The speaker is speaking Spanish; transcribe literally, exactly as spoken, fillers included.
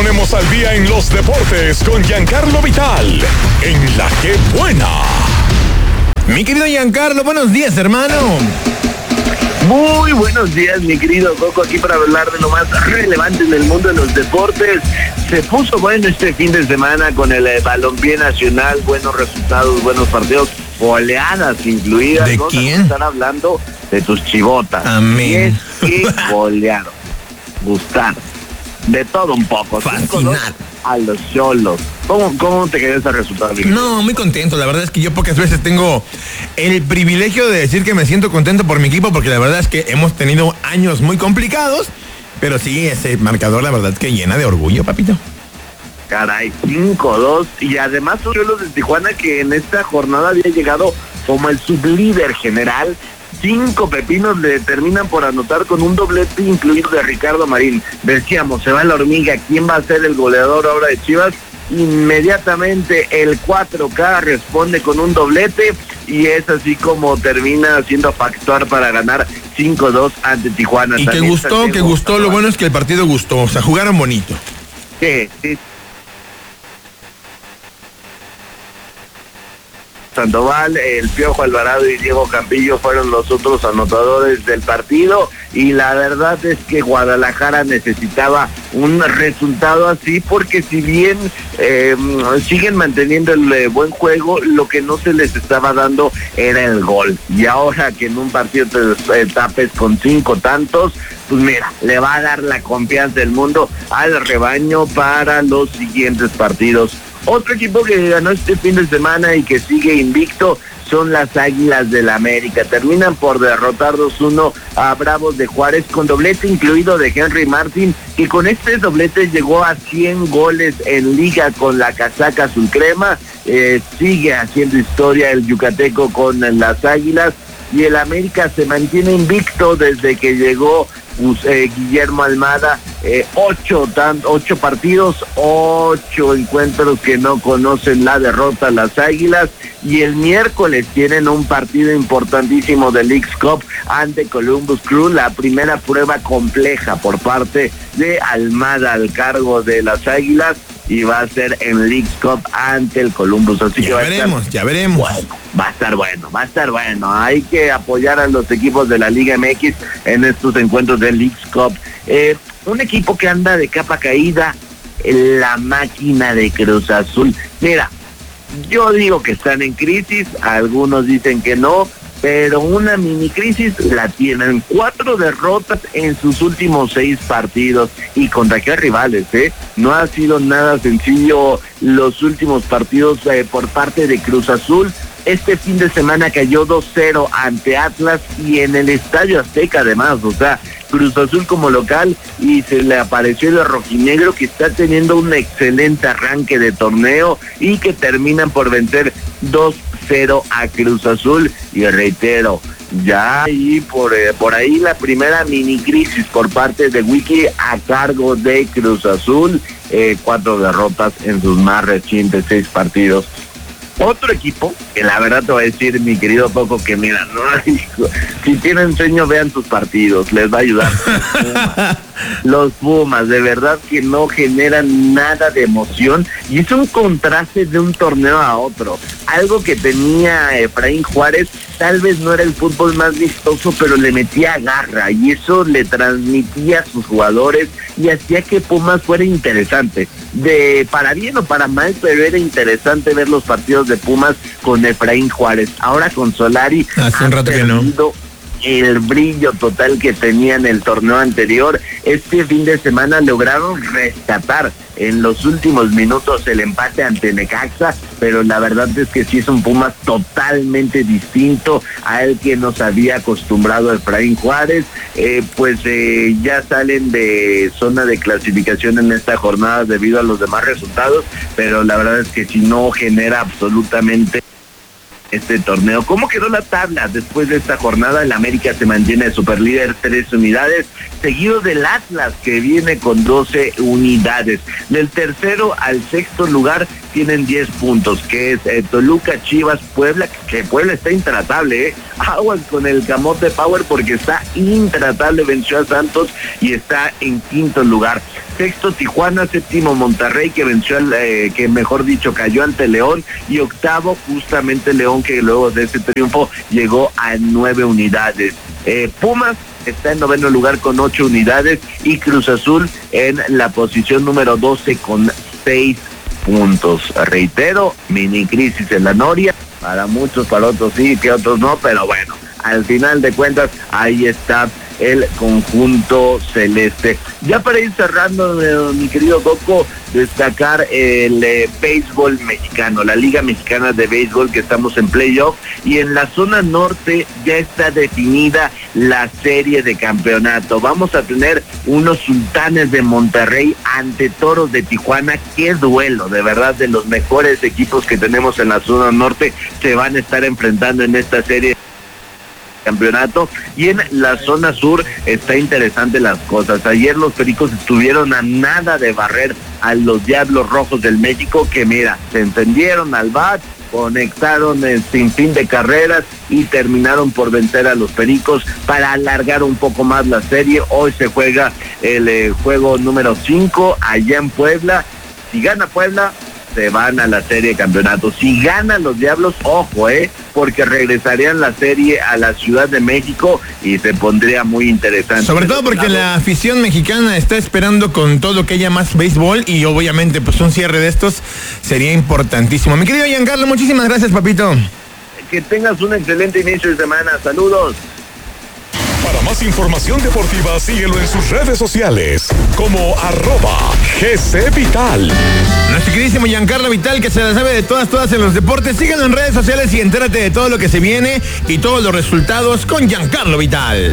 ponemos al día en los deportes con Giancarlo Vital en La Que Buena. Mi querido Giancarlo, buenos días, hermano. Muy buenos días, mi querido Coco, aquí para hablar de lo más relevante en el mundo de los deportes. Se puso bueno este fin de semana con el eh, balompié nacional, buenos resultados, buenos partidos, goleadas incluidas. ¿De Vamos quién? a estar hablando de tus chivotas. Amén. Y es que golearon, gustaron, de todo un poco. Fascinar. A los Xolos. ¿Cómo, ¿Cómo te quedó ese resultado? No, muy contento. La verdad es que yo pocas veces tengo el privilegio de decir que me siento contento por mi equipo, porque la verdad es que hemos tenido años muy complicados, pero sí, ese marcador la verdad es que llena de orgullo, papito. Caray, cinco dos, y además los Xolos de Tijuana, que en esta jornada había llegado como el sublíder general. Cinco pepinos le terminan por anotar con un doblete incluido de Ricardo Marín. Decíamos, se va la hormiga, ¿quién va a ser el goleador ahora de Chivas? Inmediatamente el cuatro K responde con un doblete y es así como termina siendo factor para ganar cinco dos ante Tijuana. Y que También gustó, Santiago que gustó, lo bueno es que el partido gustó, o sea, jugaron bonito. Sí, sí. Sandoval, el Piojo Alvarado y Diego Campillo fueron los otros anotadores del partido, y la verdad es que Guadalajara necesitaba un resultado así, porque si bien eh, siguen manteniendo el eh, buen juego, lo que no se les estaba dando era el gol, y ahora que en un partido te eh, tapes con cinco tantos, pues mira, le va a dar la confianza del mundo al rebaño para los siguientes partidos. Otro equipo que ganó este fin de semana y que sigue invicto son las Águilas del la América. Terminan por derrotar dos uno a Bravos de Juárez con doblete incluido de Henry Martin, que con este doblete llegó a cien goles en liga con la casaca azul crema. Eh, sigue haciendo historia el yucateco con las Águilas, y el América se mantiene invicto desde que llegó Pues, eh, Guillermo Almada. eh, ocho, tan, ocho partidos, ocho encuentros que no conocen la derrota las Águilas, y el miércoles tienen un partido importantísimo de Leagues Cup ante Columbus Crew, la primera prueba compleja por parte de Almada al cargo de las Águilas, y va a ser en Leagues Cup ante el Columbus, así Ya que va veremos, a estar ya veremos. bueno, va a estar bueno, va a estar bueno. Hay que apoyar a los equipos de la Liga M X en estos encuentros de Leagues Cup. Eh, un equipo que anda de capa caída, la máquina de Cruz Azul. Mira, yo digo que están en crisis, algunos dicen que no, pero una mini crisis la tienen. Cuatro derrotas en sus últimos seis partidos. ¿Y contra qué rivales, eh? No ha sido nada sencillo los últimos partidos eh, por parte de Cruz Azul. Este fin de semana cayó dos cero ante Atlas, y en el Estadio Azteca además, o sea, Cruz Azul como local, y se le apareció el rojinegro, que está teniendo un excelente arranque de torneo y que terminan por vencer dos cero a Cruz Azul. Y reitero, ya ahí por, eh, por ahí la primera mini crisis por parte de Wiki a cargo de Cruz Azul, eh, cuatro derrotas en sus más recientes seis partidos. Otro equipo, que la verdad te voy a decir, mi querido Coco, que mira, no, hijo, si tienen sueño, vean sus partidos, les va a ayudar. Los Pumas, los Pumas, de verdad que no generan nada de emoción, y es un contraste de un torneo a otro. Algo que tenía Efraín Juárez, tal vez no era el fútbol más vistoso, pero le metía garra, y eso le transmitía a sus jugadores y hacía que Pumas fuera interesante. De para bien o para mal, pero era interesante ver los partidos de Pumas con Efraín Juárez. Ahora con Solari hace un rato que no. El brillo total que tenía en el torneo anterior. Este fin de semana lograron rescatar en los últimos minutos el empate ante Necaxa, pero la verdad es que sí es un Pumas totalmente distinto al que nos había acostumbrado Efraín Juárez. Eh, pues eh, ya salen de zona de clasificación en esta jornada debido a los demás resultados, pero la verdad es que si no genera absolutamente este torneo. ¿Cómo quedó la tabla después de esta jornada? El América se mantiene superlíder, tres unidades, seguido del Atlas, que viene con doce unidades. Del tercero al sexto lugar tienen diez puntos, que es eh, Toluca, Chivas, Puebla, que Puebla está intratable, ¿eh? Aguas con el Camote Power porque está intratable, venció a Santos y está en quinto lugar. Sexto Tijuana, séptimo Monterrey, que venció al, eh, que mejor dicho cayó ante León, y octavo justamente León, que luego de ese triunfo llegó a nueve unidades. Eh, Pumas está en noveno lugar con ocho unidades y Cruz Azul en la posición número doce con seis puntos. Reitero, mini crisis en la Noria, para muchos, para otros sí, que otros no, pero bueno, al final de cuentas ahí está el conjunto celeste. Ya para ir cerrando, eh, mi querido Coco, destacar el eh, béisbol mexicano, la Liga Mexicana de Béisbol, que estamos en playoff, y en la zona norte ya está definida la serie de campeonato. Vamos a tener unos Sultanes de Monterrey ante Toros de Tijuana. Qué duelo, de verdad, de los mejores equipos que tenemos en la zona norte se van a estar enfrentando en esta serie campeonato. Y en la zona sur está interesante las cosas. Ayer los Pericos estuvieron a nada de barrer a los Diablos Rojos del México, que mira, se encendieron al bat, conectaron el sinfín de carreras y terminaron por vencer a los Pericos para alargar un poco más la serie. Hoy se juega el eh, juego número cinco allá en Puebla. Si gana Puebla, se van a la serie de campeonato. Si ganan los Diablos, ojo, eh, porque regresarían la serie a la Ciudad de México y se pondría muy interesante. Sobre todo porque la afición mexicana está esperando con todo que haya más béisbol, y obviamente pues un cierre de estos sería importantísimo. Mi querido Giancarlo, muchísimas gracias, papito. Que tengas un excelente inicio de semana. Saludos. Para más información deportiva, síguelo en sus redes sociales como arroba G C Vital. Nuestro queridísimo Giancarlo Vital, que se la sabe de todas, todas en los deportes. Síguelo en redes sociales y entérate de todo lo que se viene y todos los resultados con Giancarlo Vital.